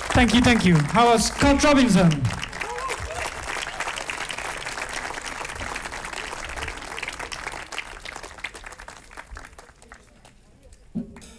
Thank you, thank you. How was Scott Robinson?